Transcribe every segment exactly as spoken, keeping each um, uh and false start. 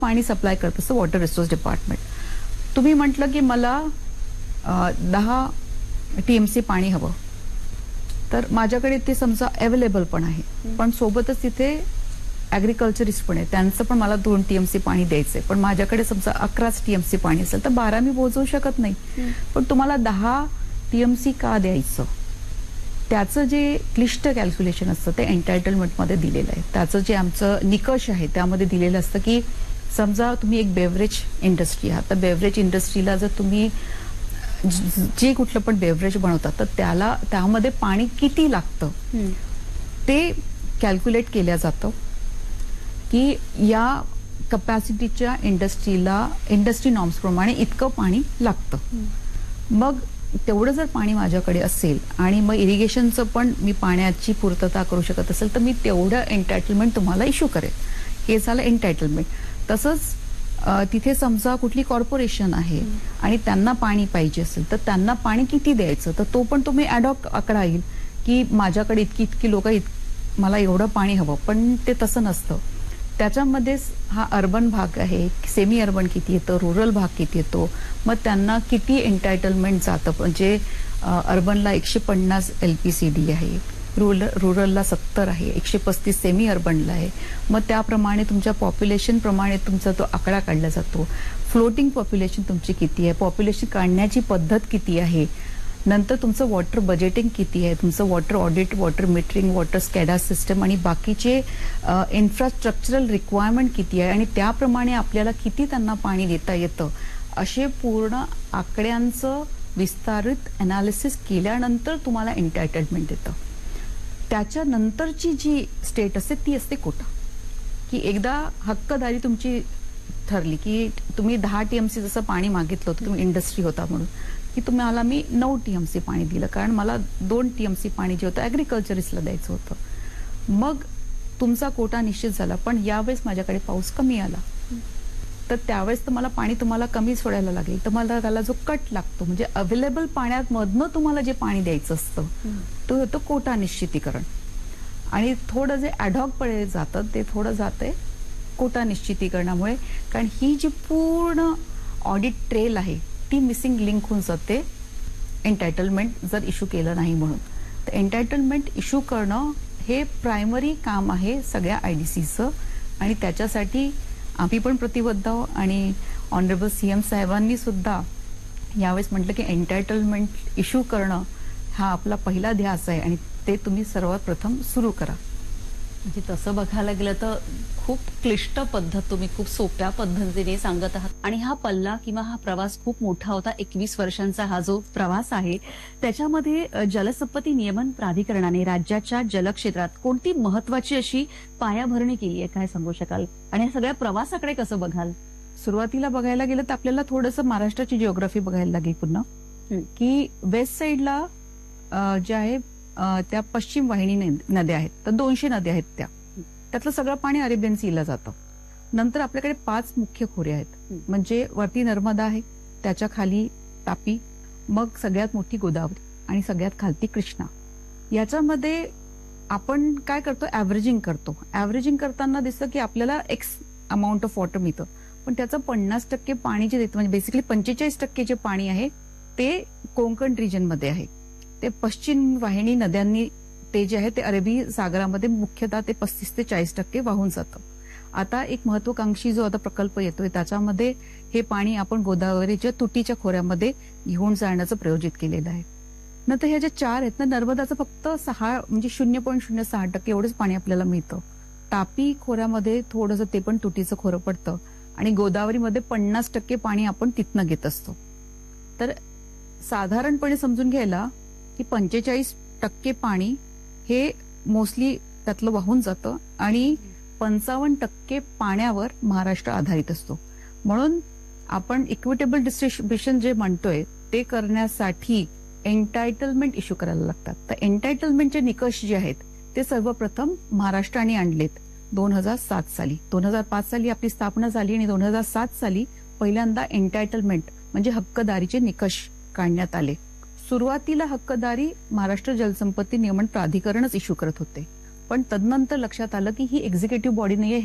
पाणी सप्लाय करत असतं वॉटर रिसोर्स डिपार्टमेंट. तुम्ही म्हटलं की मला दहा टीएमसी पाणी हवं, तर माझ्याकडे ते समजा अवेलेबल पण आहे, पण सोबतच तिथे ऍग्रिकल्चरिस्ट पण आहे, त्यांचं पण मला दोन टीएमसी पाणी द्यायचंय, पण माझ्याकडे समजा अकराच टीएमसी पाणी असेल तर बारा मी पोहोचवू शकत नाही. पण तुम्हाला दहा टीएमसी का द्यायचं, त्याचं जे क्लिष्ट कॅल्क्युलेशन असतं ते एन्टायटलमेंट मध्ये दिलेलं आहे. त्याचं जे आमचं निकष आहे त्यामध्ये दिलेलं असतं की समजा तुम्ही एक बेवरेज इंडस्ट्री आहात, तर बेवरेज इंडस्ट्रीला जर तुम्ही जे कुठलं पण बेवरेज बनवतात तर त्याला त्यामध्ये पाणी किती लागतं ते कॅल्क्युलेट केलं जातं की या कपॅसिटीच्या इंडस्ट्रीला इंडस्ट्री नॉर्म्स प्रमाणे इतकं पाणी लागतं. मग तेवढं जर पाणी माझ्याकडे असेल आणि मग इरिगेशनचं पण मी पाण्याची पूर्तता करू शकत असेल तर मी तेवढं एन्टायटलमेंट तुम्हाला इश्यू करेल. हे झालं एन्टायटलमेंट. तसंच तिथे समजा कुठली कॉर्पोरेशन आहे आणि त्यांना पाणी पाहिजे असेल तर त्यांना पाणी किती द्यायचं, तर तो पण तुम्ही ॲडॉक आकडा येईल की माझ्याकडे इतकी इतकी लोक मला एवढं पाणी हवं, पण ते तसं नसतं. त्याच्यामध्येच हा अर्बन भाग आहे, सेमी अर्बन किती येतं, रुरल भाग किती येतो, मग त्यांना किती एन्टायटलमेंट जातं. म्हणजे अर्बनला एकशे पन्नास एलपीसीडी आहे, रुरल रुरलला सत्तर आहे, एकशे पस्तीस सेमी अर्बनला आहे. मग त्याप्रमाणे तुमच्या पॉप्युलेशन प्रमाणे तुमचा तो आकडा काढला जातो. फ्लोटिंग पॉप्युलेशन तुमची किती आहे, पॉप्युलेशन काढण्याची पद्धत किती आहे, नंतर तुमचं वॉटर बजेटिंग किती आहे, तुमचं water audit, water metering, water स्कॅडा system आणि बाकीचे इन्फ्रास्ट्रक्चरल रिक्वायरमेंट किती आहे आणि त्याप्रमाणे आपल्याला किती त्यांना पाणी देता येतं, असे पूर्ण आकड्यांचं विस्तारित अनालिसिस केल्यानंतर तुम्हाला एन्टायटलमेंट येतं. त्याच्यानंतरची जी स्टेट असते ती असते कोटा, की एकदा हक्कदारी तुमची ठरली की तुम्ही दहा टीएमसी जसं पाणी मागितलं होतं, तुम्ही इंडस्ट्री होता म्हणून, की तुम्हाला मी नऊ टीएमसी पाणी दिलं कारण मला दोन टीएमसी पाणी जे होतं ऍग्रिकल्चरिस्टला द्यायचं होतं. मग तुमचा कोटा निश्चित झाला, पण यावेळेस माझ्याकडे पाऊस कमी आला तर त्यावेळेस तर मला पाणी तुम्हाला कमी सोडायला लागेल, तर मला त्याला जो कट लागतो म्हणजे अवेलेबल पाण्यात मधनं तुम्हाला जे पाणी द्यायचं असतं तो होतं कोटा निश्चितीकरण. आणि थोडं जे ॲडॉक पडे जातं ते थोडं जाते कोटा निश्चितीकरणामुळे, कारण ही जी पूर्ण ऑडिट ट्रेल आहे ती मिसिंग लिंक होऊन जाते एन्टायटलमेंट जर इश्यू केलं नाही म्हणून. तर एन्टायटलमेंट इश्यू करणं हे प्रायमरी काम आहे सगळ्या आयडीसीचं आणि त्याच्यासाठी आम्ही पण प्रतिबद्ध आहोत. आणि ऑनरेबल सीएम साहेबांनी सुद्धा यावेळेस म्हटलं की एन्टायटलमेंट इश्यू करणं हा आपला पहिला ध्यास आहे आणि ते तुम्ही सर्वात प्रथम सुरू करा. म्हणजे तसं बघायला गेलं तर खूप क्लिष्ट पद्धत तुम्ही खूप सोप्या पद्धतीने सांगत आहात. आणि हा पल्ला किंवा हा प्रवास खूप मोठा होता. एकवीस वर्षांचा हा जो प्रवास आहे त्याच्यामध्ये जलसंपत्ती नियमन प्राधिकरणाने राज्याच्या जलक्षेत्रात कोणती महत्वाची अशी पायाभरणी केली आहे, काय सांगू शकाल? आणि या सगळ्या प्रवासाकडे कसं बघाल? सुरुवातीला बघायला गेलं तर आपल्याला थोडंसं महाराष्ट्राची जिओग्राफी बघायला लागेल पुन्हा, की वेस्ट साईडला ज्या आहे त्या पश्चिम वाहिनी नद्या आहेत, तर दोनशे नद्या आहेत, त्या त्यातलं सगळं पाणी अरेबियन सीला जातं. नंतर आपल्याकडे पाच मुख्य खोरे आहेत, म्हणजे वरती नर्मदा आहे, त्याच्या खाली तापी, मग सगळ्यात मोठी गोदावरी आणि सगळ्यात खालती कृष्णा. याच्यामध्ये आपण काय करतो, ऍव्हरेजिंग करतो. ऍव्हरेजिंग करताना दिसतं की आपल्याला एक्स अमाऊंट ऑफ वॉटर मिळतं, पण त्याचं पन्नास टक्के पाणी जे देतं म्हणजे बेसिकली पंचेचाळीस टक्के जे पाणी आहे ते कोकण रिजन मध्ये आहे. ते पश्चिम वाहिनी नद्यांनी ते जे आहे ते अरबी सागरामध्ये मुख्यतः ते पस्तीस ते चाळीस टक्के वाहून जातं. आता एक महत्वाकांक्षी जो आता प्रकल्प येतोय त्याच्यामध्ये हे पाणी आपण गोदावरीच्या तुटीच्या खोऱ्यामध्ये घेऊन जाण्याचं प्रयोजित केलेलं आहे. नंतर ह्या ज्या चार आहेत ना, नर्मदाचं फक्त सहा म्हणजे शून्य पॉईंट शून्य सहा टक्के एवढंच पाणी आपल्याला मिळतं. तापी खोऱ्यामध्ये थोडंसं ते पण तुटीचं खोरं पडतं आणि गोदावरीमध्ये पन्नास टक्के पाणी आपण तिथनं घेत असतो. तर साधारणपणे समजून घ्यायला की पंचेचाळीस टक्के पाणी हे मोस्टली त्यातलं वाहून जातं आणि पंचावन्न टक्के पाण्यावर महाराष्ट्र आधारित असतो. म्हणून आपण इक्विटेबल डिस्ट्रीब्युशन जे म्हणतोय ते करण्यासाठी एन्टायटलमेंट इश्यू करायला लागतात. तर एन्टायटलमेंटचे निकष जे आहेत ते सर्वप्रथम महाराष्ट्राने आणलेत दोन हजार सात साली. दोन हजार पाच साली आपली स्थापना झाली आणि दोन हजार सात साली पहिल्यांदा एन्टायटलमेंट म्हणजे हक्कदारीचे निकष काढण्यात आले. सुरुवातीला हक्कदारी महाराष्ट्र जलसंपत्ती नियमन प्राधिकरणच इश्यू करत होते, पण तदनंतर लक्षात आलं की ही एक्झिक्युटिव्ह बॉडी नाहीये, हे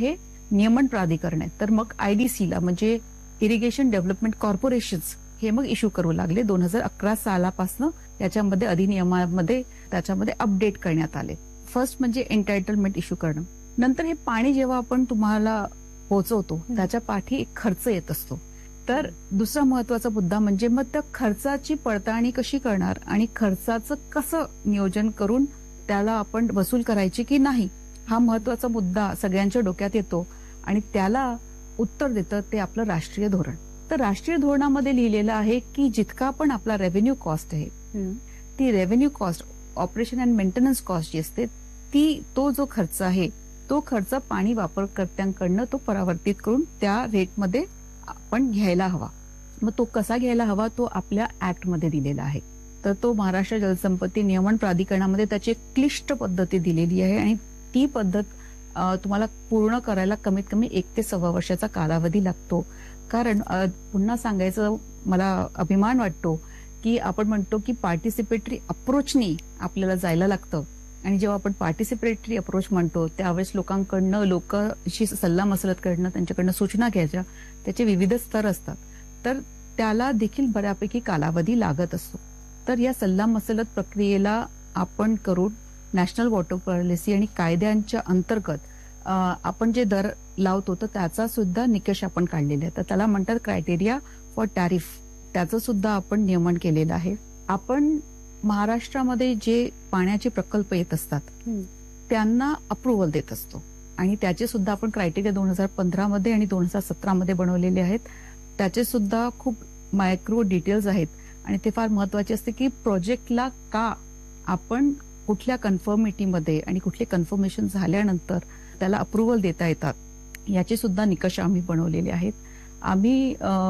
नियमन प्राधिकरण आहेत, तर मग आयडीसीला म्हणजे इरिगेशन डेव्हलपमेंट कॉर्पोरेशन्स हे मग इश्यू करू लागले. दोन हजार अकरा सालापासून याच्यामध्ये अधिनियमामध्ये त्याच्यामध्ये अपडेट करण्यात आले. फर्स्ट म्हणजे एन्टायटलमेंट इश्यू करणं. नंतर हे पाणी जेव्हा आपण तुम्हाला पोहोचवतो त्याच्या पाठी एक खर्च येत असतो. तर दुसरा महत्वाचा मुद्दा म्हणजे मग त्या खर्चाची पडताळणी कशी करणार आणि खर्चाचं कसं नियोजन करून त्याला आपण वसूल करायची की नाही, हा महत्वाचा मुद्दा सगळ्यांच्या डोक्यात येतो आणि त्याला उत्तर देतं ते आपलं राष्ट्रीय धोरण. तर राष्ट्रीय धोरणामध्ये लिहिलेलं आहे की जितका पण आपला रेव्हेन्यू कॉस्ट आहे ती revenue cost operation and maintenance cost जी असते ती, तो जो खर्च आहे तो खर्च पाणी वापरकर्त्यांकडनं तो परावर्तित करून त्या रेटमध्ये आपण घ्यायला हवा. मग तो कसा घ्यायला हवा तो आपल्या ऍक्ट मध्ये दिलेला आहे. तर तो महाराष्ट्र जलसंपत्ती नियमन प्राधिकरणामध्ये त्याची एक क्लिष्ट पद्धती दिलेली आहे आणि ती पद्धत तुम्हाला पूर्ण करायला कमीत कमी एक ते सव्वा वर्षाचा कालावधी लागतो. कारण पुन्हा सांगायचं मला अभिमान वाटतो की आपण म्हणतो की पार्टिसिपेटरी अप्रोचनी आपल्याला जायला लागतं आणि जेव्हा आपण पार्टिसिपेटरी अप्रोच म्हणतो त्यावेळेस लोकांकडनं लोकांशी सल्ला मसलत करणं, त्यांच्याकडनं सूचना घ्यायच्या, त्याचे विविध स्तर असतात. तर त्याला देखील बऱ्यापैकी कालावधी लागत असतो. तर या सल्ला मसलत प्रक्रियेला आपण करून नॅशनल वॉटर पॉलिसी आणि कायद्यांच्या अंतर्गत आपण जे दर लावतो तर त्याचा सुद्धा निकष आपण काढलेला आहे. तर त्याला म्हणतात क्रायटेरिया फॉर टॅरिफ, त्याचं सुद्धा आपण नियमन केलेलं आहे. आपण महाराष्ट्रामध्ये जे पाण्याचे प्रकल्प येत असतात त्यांना अप्रुव्हल देत असतो आणि त्याचे सुद्धा आपण क्रायटेरिया दोन हजार पंधरा मध्ये आणि दोन हजार सतरा मध्ये बनवलेले आहेत. त्याचे सुद्धा खूप मायक्रो डिटेल्स आहेत आणि ते फार महत्वाचे असते की प्रोजेक्टला का आपण कुठल्या कन्फर्मिटीमध्ये आणि कुठले कन्फर्मेशन झाल्यानंतर त्याला अप्रुव्हल देता येतात याचे सुद्धा निकष आम्ही बनवलेले आहेत. आम्ही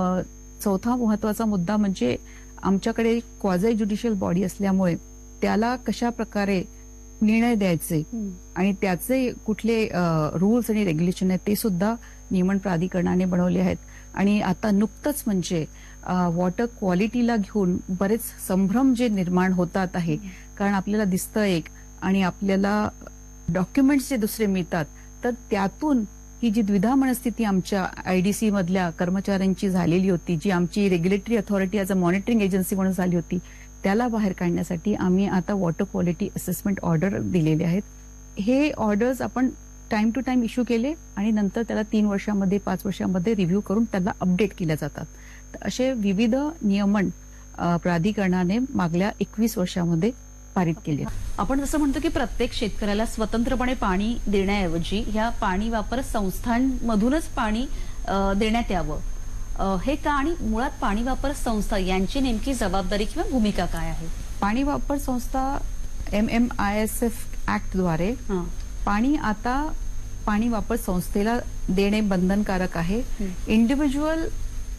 चौथा महत्वाचा मुद्दा म्हणजे आमच्याकडे क्वाझाय ज्युडिशियल बॉडी असल्यामुळे त्याला कशा प्रकारे निर्णय द्यायचे आणि त्याचे कुठले रूल्स आणि रेग्युलेशन आहेत ते सुद्धा नियमन प्राधिकरणाने बनवले आहेत. आणि आता नुकतंच म्हणजे वॉटर क्वालिटीला घेऊन बरेच संभ्रम जे निर्माण होतात आहे, कारण आपल्याला दिसतं एक आणि आपल्याला डॉक्युमेंट्स जे दुसरे मिळतात, तर त्यातून ही जी द्विधा मनस्थिती आमच्या आयडीसी मधल्या कर्मचाऱ्यांची झालेली होती, जी आमची regulatory authority as a monitoring agency म्हणून झाली होती, त्याला बाहेर काढण्यासाठी आम्ही आता वॉटर क्वालिटी असेसमेंट ऑर्डर दिलेले आहेत. हे ऑर्डर्स आपण टाइम टू टाइम इश्यू केले आणि नंतर त्याला तीन वर्षामध्ये पाच वर्षामध्ये रिव्ह्यू करून त्याला अपडेट केल्या जातात. तर असे विविध नियमन प्राधिकरणाने मागल्या एकवीस वर्षामध्ये पारित केले. आपण जसं म्हणतो की प्रत्येक शेतकऱ्याला स्वतंत्रपणे पाणी देण्याऐवजी ह्या पाणी वापर संस्थांमधूनच पाणी देण्यात यावं, हे का आणि मुळात पाणी वापर संस्था यांची नेमकी जबाबदारी किंवा भूमिका काय आहे? पाणी वापर संस्था M M I S F ऍक्टद्वारे पाणी आता पाणी वापर संस्थेला देणे बंधनकारक आहे. इंडिव्हिज्युअल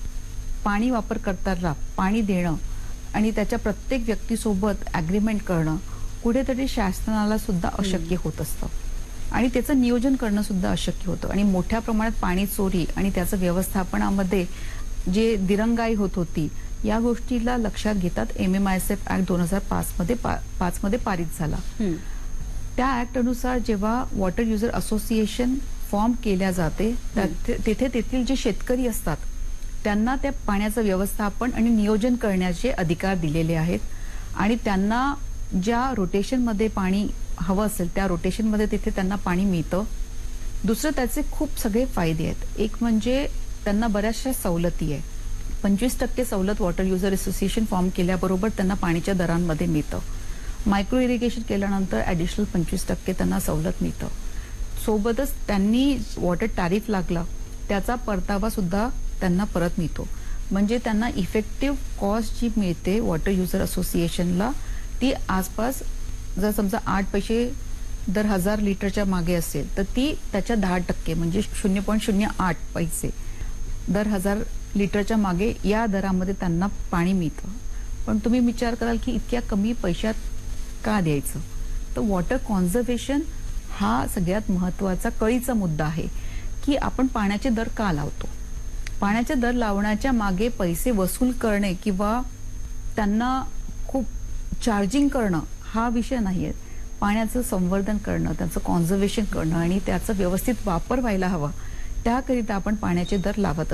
पाणी वापरकर्त्याला पाणी देणं आणि त्याच्या प्रत्येक व्यक्तीसोबत अग्रीमेंट करणं कुठेतरी शासनाला सुद्धा अशक्य होत असतं आणि त्याचं नियोजन करणं सुद्धा अशक्य होतं. आणि मोठ्या प्रमाणात पाणी चोरी आणि त्याचं व्यवस्थापनामध्ये जे दिरंगाई होत होती या गोष्टीला लक्षात घेतात M M I S F act दोन हजार पाच मध्ये पाच मध्ये पारित झाला. त्या ऍक्ट अनुसार जेव्हा वॉटर युजर असोसिएशन फॉर्म केल्या जाते तिथे तेथील जे शेतकरी असतात त्यांना त्या पाण्याचं व्यवस्थापन आणि नियोजन करण्याचे अधिकार दिलेले आहेत आणि त्यांना ज्या रोटेशनमध्ये पाणी हवं असेल त्या रोटेशनमध्ये तिथे त्यांना पाणी मिळतं. दुसरं त्याचे खूप सगळे फायदे आहेत. एक म्हणजे त्यांना बऱ्याचशा सवलती आहे. पंचवीस टक्के सवलत वॉटर युजर असोसिएशन फॉर्म केल्याबरोबर त्यांना पाणीच्या दरांमध्ये मिळतं. मायक्रो इरिगेशन केल्यानंतर ऍडिशनल पंचवीस टक्के त्यांना सवलत मिळतं. सोबतच त्यांनी वॉटर टॅरिफ लागला त्याचा परतावा सुद्धा त्यांना परत मिळतो. म्हणजे त्यांना इफेक्टिव्ह कॉस्ट जी मिळते वॉटर युजर असोसिएशनला ती आसपास जर समजा आठ पैसे दर हजार लिटरच्या मागे असेल तर ती त्याच्या दहा टक्के म्हणजे शून्य पॉईंट शून्य आठ पैसे दर हजार लिटरच्या मागे या दरामध्ये त्यांना पाणी मिळतं. पण तुम्ही विचार कराल की इतक्या कमी पैशात का द्यायचं, तर वॉटर कॉन्झर्वेशन हा सगळ्यात महत्वाचा कळीचा मुद्दा आहे की आपण पाण्याचे दर का लावतो. पाण्याचे दर लावण्याच्या मागे पैसे वसूल करणे किंवा त्यांना खूप चार्जिंग करणं हा विषय नाहीये. पाण्याचं संवर्धन करणं, त्याचं कॉन्झर्वेशन करणं आणि त्याचा व्यवस्थित वापर व्हायला हवा त्याकरिता आपण पाण्याचे दर लावत